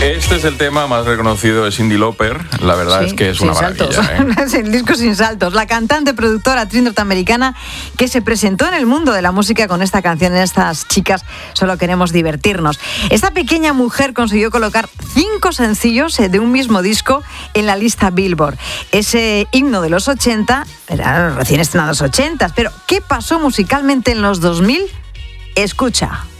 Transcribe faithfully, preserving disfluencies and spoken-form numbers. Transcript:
Este es el tema más reconocido de Cyndi Lauper. La verdad Sí, es que es sin una saltos. maravilla, ¿eh? Es el disco sin saltos. La cantante, productora, actriz norteamericana que se presentó en el mundo de la música con esta canción, en Estas chicas solo queremos divertirnos. Esta pequeña mujer consiguió colocar cinco sencillos de un mismo disco en la lista Billboard. Ese himno de los ochenta, eran recién estrenados ochentas, pero ¿qué pasó musicalmente en los dos mil? Escucha.